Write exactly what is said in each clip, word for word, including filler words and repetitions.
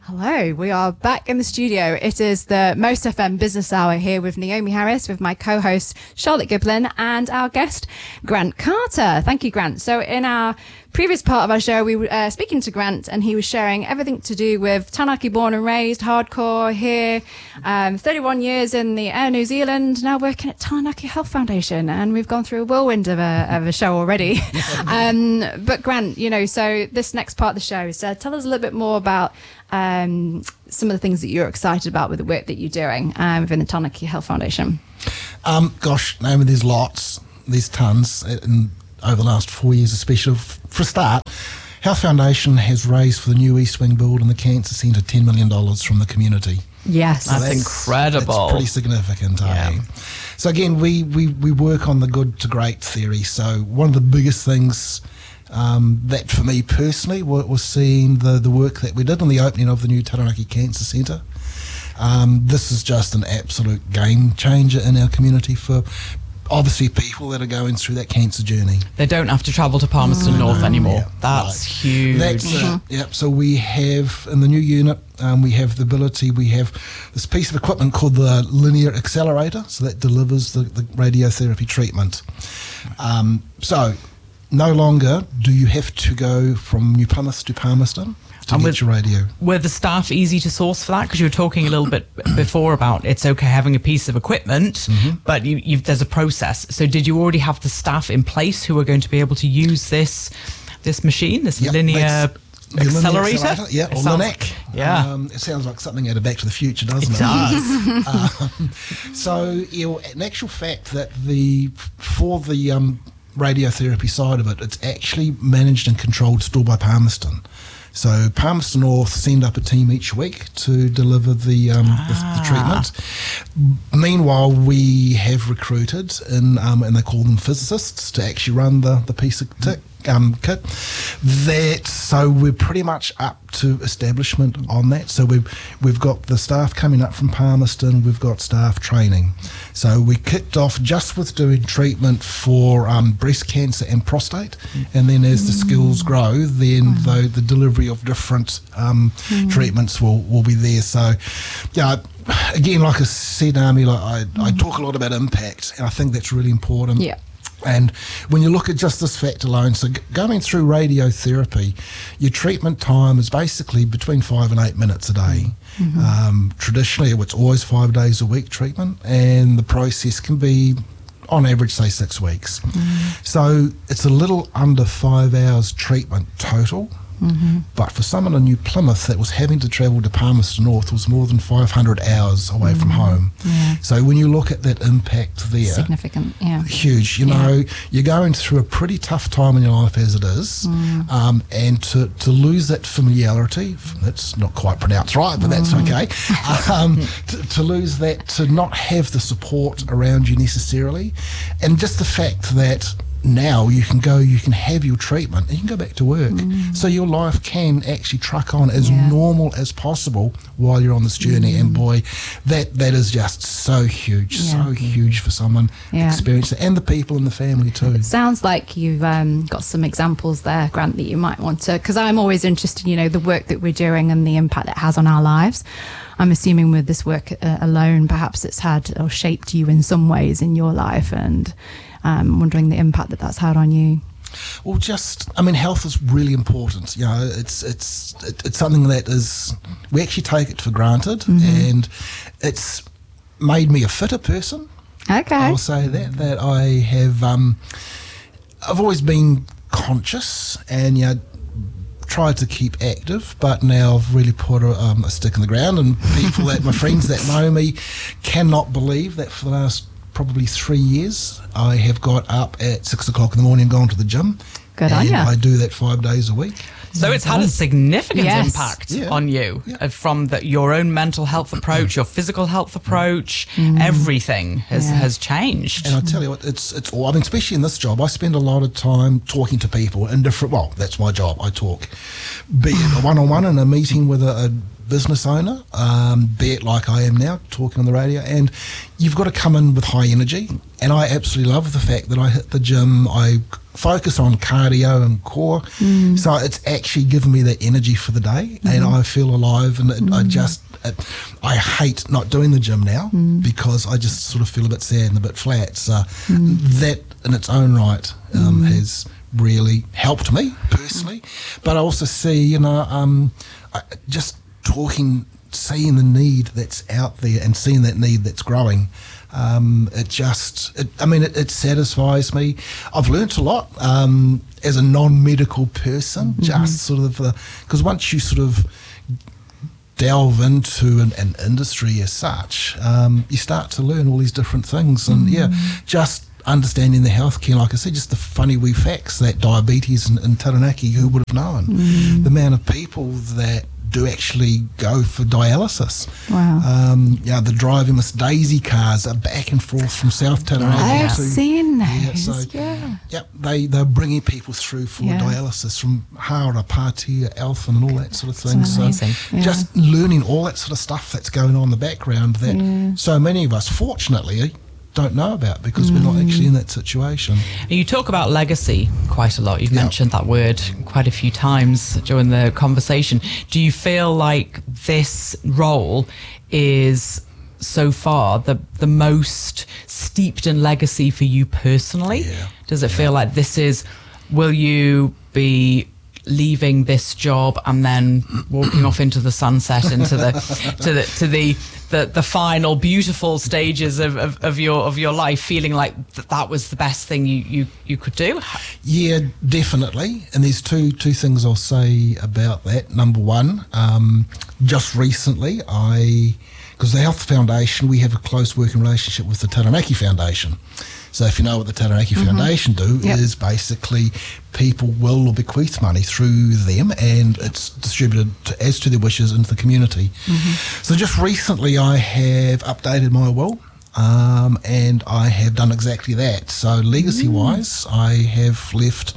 Hello, we are back in the studio. It is the Most F M Business Hour here with Naomi Harris, with my co-host Charlotte Giblin, and our guest Grant Carter. Thank you, Grant. So in our previous part of our show, we were uh, speaking to Grant, and he was sharing everything to do with Taranaki born and raised, hardcore here, um, thirty-one years in the Air New Zealand, now working at Taranaki Health Foundation, and we've gone through a whirlwind of a, of a show already. um, but Grant, you know, so this next part of the show, so tell us a little bit more about um, some of the things that you're excited about with the work that you're doing um, within the Taranaki Health Foundation. Um, gosh, Naomi, there's lots, there's tons, and over the last four years especially. For a start, Health Foundation has raised for the new East Wing build and the Cancer Centre ten million dollars from the community. Yes. So that's, that's incredible. That's pretty significant, yeah. eh? So again, we, we, we work on the good to great theory. So one of the biggest things um, that for me personally was, was seeing the, the work that we did on the opening of the new Taranaki Cancer Centre. Um, this is just an absolute game changer in our community for obviously people that are going through that cancer journey. They don't have to travel to Palmerston Mm. North anymore. Yeah, That's right. huge. That's Mm-hmm. it. Yep. So we have in the new unit, um, we have the ability. We have this piece of equipment called the linear accelerator, so that delivers the, the radiotherapy treatment. Um, so no longer do you have to go from New Plymouth to Palmerston to And get with- your radio. Were the staff easy to source for that? Because you were talking a little bit before about it's okay having a piece of equipment, Mm-hmm. but you, you've, there's a process. So did you already have the staff in place who are going to be able to use this this machine, this Yep, linear that's- the linear accelerator? accelerator, yeah, It or sounds- LINAC. Yeah. Um, it sounds like something out of Back to the Future, doesn't it? It does. um, so, you know, in actual fact, that the for the um, radiotherapy side of it, it's actually managed and controlled still by Palmerston. So Palmerston North send up a team each week to deliver the um, Ah. the, the treatment. Meanwhile, we have recruited, in, um, and they call them physicists, to actually run the, the piece of tick, um, kit. That so we're pretty much up to establishment on that. So we've we've got the staff coming up from Palmerston. We've got staff training. So we kicked off just with doing treatment for um, breast cancer and prostate, and then as the skills grow, then the, the delivery of different um, treatments will, will be there. So, yeah, again, like I said, Naomi, like I, I talk a lot about impact, and I think that's really important. Yeah. And when you look at just this fact alone, so g- going through radiotherapy, your treatment time is basically between five and eight minutes a day. Mm-hmm. Um, traditionally, it's always five days a week treatment, and the process can be, on average, say six weeks. Mm-hmm. So it's a little under five hours treatment total. Mm-hmm. But for someone in New Plymouth that was having to travel to Palmerston North, was more than five hundred hours away from home. Yeah. So when you look at that impact there, Significant, yeah. huge. You Yeah. know, you're going through a pretty tough time in your life as it is, Mm. um, and to, to lose that familiarity, that's not quite pronounced right, but that's Mm. okay, um, to, to lose that, to not have the support around you necessarily, and just the fact that now you can go, you can have your treatment, and you can go back to work. So your life can actually truck on as Yeah. normal as possible while you're on this journey. And boy, that that is just so huge, Yeah. so huge for someone Yeah. experiencing it, and the people in the family too. It sounds like you've um, got some examples there, Grant, that you might want to, because I'm always interested, you know, the work that we're doing and the impact it has on our lives. I'm assuming with this work uh, alone, perhaps it's had or shaped you in some ways in your life, and um, wondering the impact that that's had on you. Well, just, I mean, health is really important. You know, it's it's it, it's something that is, we actually take it for granted, and it's made me a fitter person. Okay. I'll say that that I have. Um, I've always been conscious, and you know, tried to keep active, but now I've really put a, um, a stick in the ground, and people that my friends that know me cannot believe that for the last probably three years I have got up at six o'clock in the morning and gone to the gym. Good on and ya. I do that five days a week. So it's had a significant Yes. impact Yeah. on you Yeah. uh, from the, your own mental health approach, your physical health approach, everything has, Yeah. has changed. And I tell you what, it's it's all. I mean, especially in this job, I spend a lot of time talking to people in different. Well, that's my job. I talk, be it a one-on-one in a meeting with a, a business owner, um, be it like I am now, talking on the radio, and you've got to come in with high energy. And I absolutely love the fact that I hit the gym, I focus on cardio and core, mm. so it's actually given me that energy for the day, mm. and I feel alive, and it, mm. I just, it, I hate not doing the gym now, mm. because I just sort of feel a bit sad and a bit flat, so mm. that in its own right um, mm. has really helped me personally, but I also see, you know, um, I, just talking, seeing the need that's out there and seeing that need that's growing, um, it just, it, I mean, it, it satisfies me. I've learnt a lot um, as a non-medical person, mm-hmm. just sort of, because uh, once you sort of delve into an, an industry as such, um, you start to learn all these different things, and mm-hmm. yeah, just understanding the healthcare, like I said, just the funny wee facts that diabetes in, in Taranaki, who would have known? Mm. The amount of people that do actually go for dialysis. Wow. Um, yeah, the driving Miss Daisy cars are back and forth from South Taranaki. I've to, seen those. Yeah, so, yeah. Yep, they, they're bringing people through for yeah. dialysis from Hara, Patia, Eltham and all that sort of thing. That's amazing. So yeah. just learning all that sort of stuff that's going on in the background that yeah. so many of us, fortunately, don't know about, because mm. we're not actually in that situation. You talk about legacy quite a lot. You've yep. mentioned that word quite a few times during the conversation. Do you feel like this role is so far the the most steeped in legacy for you personally? Yeah. Does it yeah. feel like this is, will you be leaving this job and then walking off into the sunset, into the to the to the the, the final beautiful stages of, of, of your of your life, feeling like th- that was the best thing you, you, you could do? Yeah, definitely. And there's two two things I'll say about that. Number one, um, just recently, I because the Health Foundation, we have a close working relationship with the Taranaki Foundation. So if you know what the Taranaki mm-hmm. Foundation do, yep. is basically people will or bequeath money through them, and it's distributed to, as to their wishes into the community. Mm-hmm. So just recently I have updated my will, um, and I have done exactly that. So legacy-wise, mm. I have left,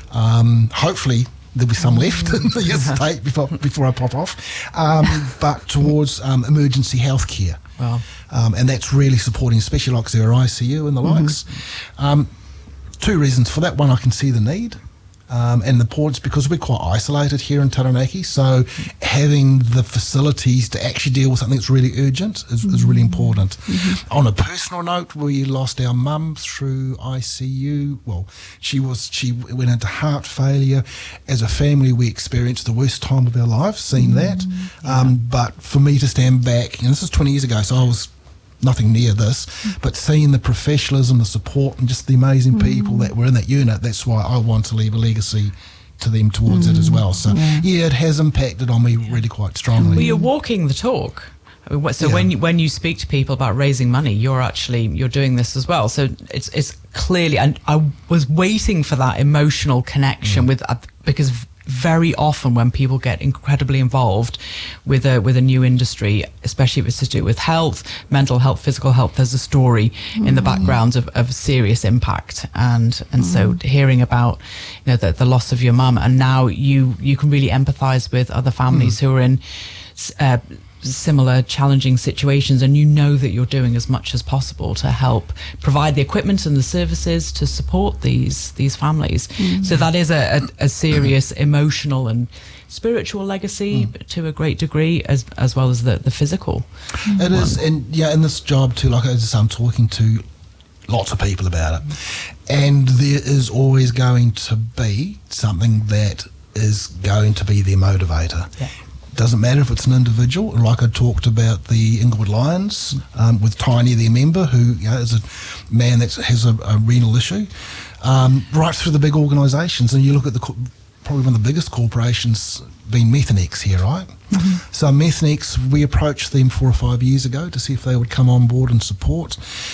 um, hopefully there'll be some left in the estate before, before I pop off, um, but towards um, emergency healthcare. Wow. Um, and that's really supporting, especially like their I C U and the mm-hmm. likes. Um, two reasons for that. One, I can see the need, um, and the importance, because we're quite isolated here in Taranaki, so having the facilities to actually deal with something that's really urgent is, mm-hmm. is really important. Mm-hmm. On a personal note, we lost our mum through I C U. Well, she was she went into heart failure. As a family, we experienced the worst time of our lives, seeing mm-hmm. that. Yeah. Um, but for me to stand back, and this is twenty years ago, so I was nothing near this, but seeing the professionalism, the support, and just the amazing mm. people that were in that unit, that's why I want to leave a legacy to them towards mm. it as well. So yeah. yeah, it has impacted on me really quite strongly. Well, you're walking the talk. So yeah. when you, when you speak to people about raising money, you're actually you're doing this as well. So it's it's clearly, and I was waiting for that emotional connection mm. with uh, because very often when people get incredibly involved with a with a new industry, especially if it's to do with health, mental health, physical health, there's a story mm. in the background of, of serious impact. And and mm. so hearing about, you know, the, the loss of your mum, and now you you can really empathise with other families mm. who are in uh, similar challenging situations, and you know that you're doing as much as possible to help provide the equipment and the services to support these these families. Mm. So that is a, a, a serious emotional and spiritual legacy mm. to a great degree, as as well as the, the physical. It one. is, and yeah, in this job too, like as I'm talking to lots of people about it, and there is always going to be something that is going to be their motivator. Yeah. Doesn't matter if it's an individual, like I talked about the Inglewood Lions um, with Tiny, their member, who, you know, is a man that has a, a renal issue, um, right through the big organisations. And you look at the probably one of the biggest corporations being Methanex here, right? Mm-hmm. So Methanex, we approached them four or five years ago to see if they would come on board and support.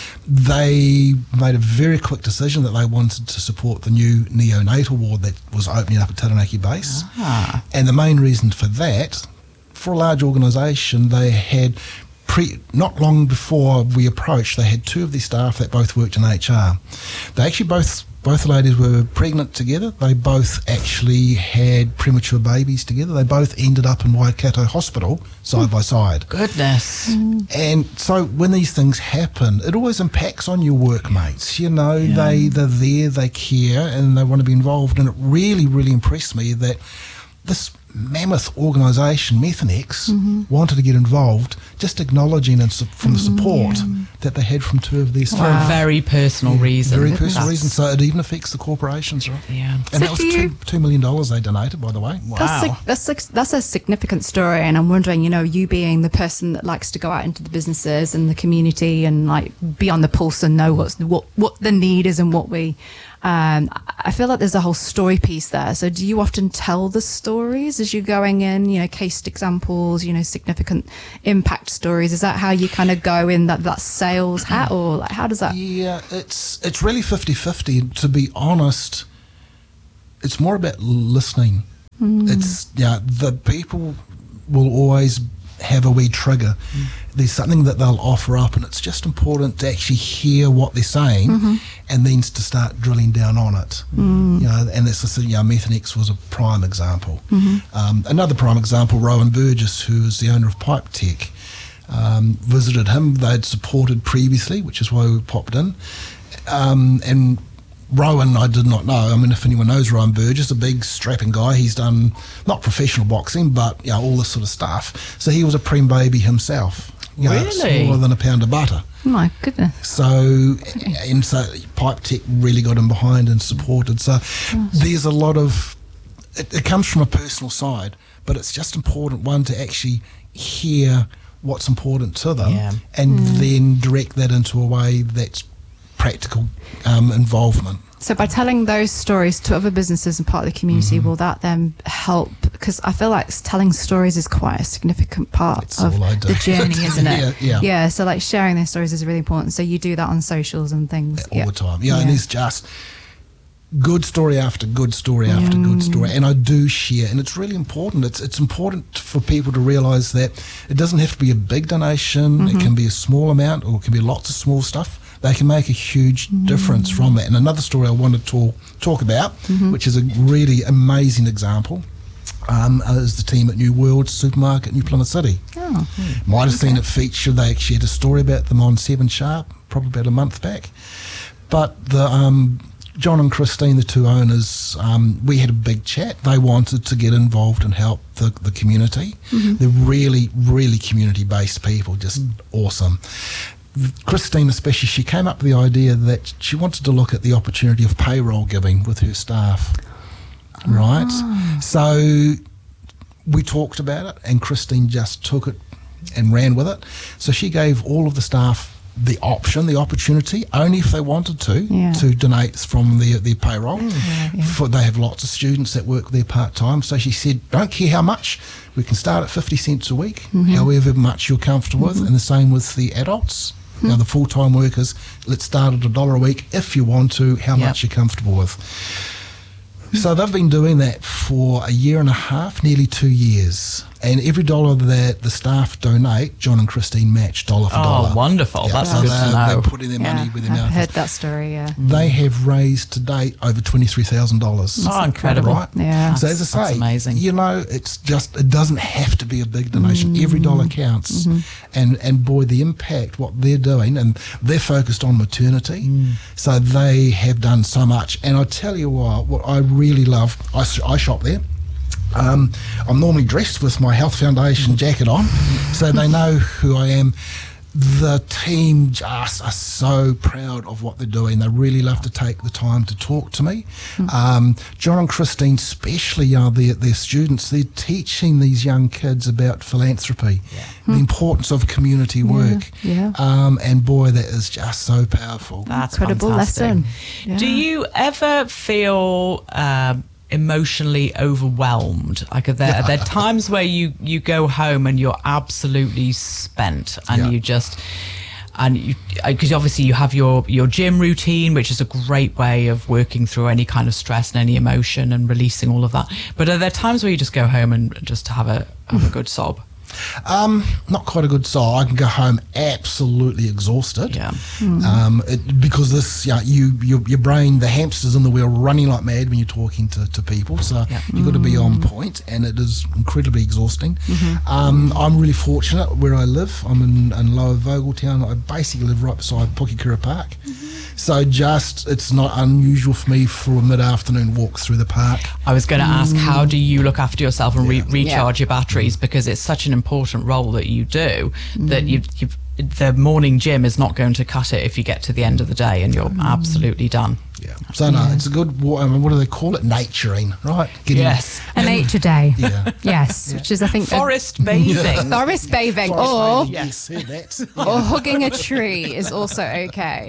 They made a very quick decision that they wanted to support the new neonatal ward that was opening up at Taranaki Base. Ah. And the main reason for that, for a large organisation, they had, pre not long before we approached, they had two of their staff that both worked in H R. They actually both Both ladies were pregnant together. They both actually had premature babies together. They both ended up in Waikato Hospital side by side. Goodness. Mm. And so when these things happen, it always impacts on your workmates. You know, Yeah. they, they're there, they care, and they want to be involved. And it really, really impressed me that this mammoth organisation, Methanex, mm-hmm. wanted to get involved, just acknowledging and su- from the support yeah. that they had from two of their For staff. a very personal Yeah, reason. Very personal That's- reason. So it even affects the corporations, right? Yeah. And So that was do two, you- two million dollars they donated, by the way. Wow. That's, sig- that's sig- that's a significant story, and I'm wondering, you know, you being the person that likes to go out into the businesses and the community and like be on the pulse and know what's what what the need is and what we. Um, I feel like there's a whole story piece there. So do you often tell the stories as you're going in, you know, case examples, you know, significant impact stories? Is that how you kind of go in that, that sales hat, or like how does that? Yeah, it's it's really fifty-fifty. To be honest, it's more about listening. Mm. It's, yeah, the people will always have a wee trigger. Mm. There's something that they'll offer up, and it's just important to actually hear what they're saying mm-hmm. and then to start drilling down on it. Mm. You know, and it's just, you know, Methanex was a prime example. Mm-hmm. Um, another prime example, Rowan Burgess, who is the owner of Pipe Tech, um, visited him. They'd supported previously, which is why we popped in. Um, and Rowan, I did not know. I mean, if anyone knows Rowan Burgess, a big strapping guy. He's done not professional boxing, but you know, all this sort of stuff. So he was a preem baby himself. You know, Really? smaller than a pound of butter. My goodness. So, and so Pipe Tech really got him behind and supported. So there's a lot of, it, it comes from a personal side, but it's just important, one, to actually hear what's important to them Yeah. and then direct that into a way that's practical um, involvement. So by telling those stories to other businesses and part of the community, mm-hmm. will that then help? Because I feel like telling stories is quite a significant part That's of all I do. the journey, isn't it? Yeah, yeah. Yeah, so like sharing their stories is really important. So you do that on socials and things. All yeah. the time. Yeah, Yeah. and there's just good story after good story after good story. And I do share, and it's really important. It's it's important for people to realise that it doesn't have to be a big donation. Mm-hmm. It can be a small amount, or it can be lots of small stuff. They can make a huge mm. difference from that. And another story I want to talk, talk about, mm-hmm. which is a really amazing example, um, is the team at New World Supermarket, New Plymouth City. Oh, mm. Might have okay. seen it featured. They actually had a story about them on Seven Sharp, probably about a month back. But the um, John and Christine, the two owners, um, we had a big chat. They wanted to get involved and help the, the community. Mm-hmm. They're really, really community-based people, just mm. awesome. Christine especially, she came up with the idea that she wanted to look at the opportunity of payroll giving with her staff, right? Oh. So we talked about it, and Christine just took it and ran with it. So she gave all of the staff the option, the opportunity, only if they wanted to, yeah. to donate from their, their payroll. Mm. Yeah, yeah. For, they have lots of students that work there part-time. So she said, don't care how much, we can start at fifty cents a week, mm-hmm. however much you're comfortable mm-hmm. with, and the same with the adults. Mm-hmm. Now, the full-time workers, let's start at a dollar a week if you want to, how yep. much you're comfortable with. So they've been doing that for a year and a half, nearly two years. And every dollar that the staff donate, John and Christine match dollar for oh, dollar. Oh, wonderful. Yeah, That's so good they're, to know. they're putting their yeah, money where their I've mouth heard is. that story, yeah. They have raised to date over twenty-three thousand dollars. Oh, incredible. Right? Yeah. So as I say, that's amazing. you know, it's just, it doesn't have to be a big donation. Mm. Every dollar counts. Mm-hmm. And and boy, the impact, what they're doing, and they're focused on maternity. Mm. So they have done so much. And I tell you what, what I really love, I, I shop there. Um, I'm normally dressed with my Health Foundation jacket on, so they know who I am. The team just are so proud of what they're doing. They really love to take the time to talk to me. Mm-hmm. Um, John and Christine especially are their, their students. They're teaching these young kids about philanthropy, yeah. the mm-hmm. importance of community work. Yeah, yeah. Um, and boy, that is just so powerful. That's incredible fantastic. lesson. Yeah. Do you ever feel... Um, emotionally overwhelmed? Like, are there, are there times where you you go home and you're absolutely spent and yeah. you just and you, because obviously you have your your gym routine, which is a great way of working through any kind of stress and any emotion and releasing all of that, but are there times where you just go home and just have a have a good sob? Um, not quite a good sign. I can go home absolutely exhausted. Yeah. Mm. Um, it, because this, yeah, you, your, your brain, the hamster's in the wheel running like mad when you're talking to, to people. So Yeah. you've got to be on point, and it is incredibly exhausting. Mm-hmm. Um, I'm really fortunate where I live. I'm in, in Lower Vogeltown. I basically live right beside Pokekura Park. Mm-hmm. So just, it's not unusual for me for a mid-afternoon walk through the park. I was going to ask, how do you look after yourself and re- Yeah. recharge your batteries? Because it's such an important role that you do that you've, you've the morning gym is not going to cut it if you get to the end of the day and you're absolutely done. Yeah. So no, it's a good, wa- I mean, what do they call it? Naturing, right? Getting, Yes. A nature day. Yeah. Yes, which is, I think, a- Forest bathing. forest bathing, Forest or bathing, yes, heard that. or hugging a tree is also okay.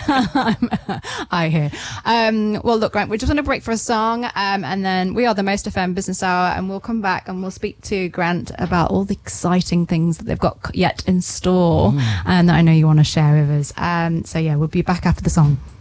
I hear. Um, well, look, Grant, we're just going to break for a song, um, and then we are the Most F M Business Hour, and we'll come back and we'll speak to Grant about all the exciting things that they've got yet in store, and that I know you want to share with us. Um, so yeah, we'll be back after the song.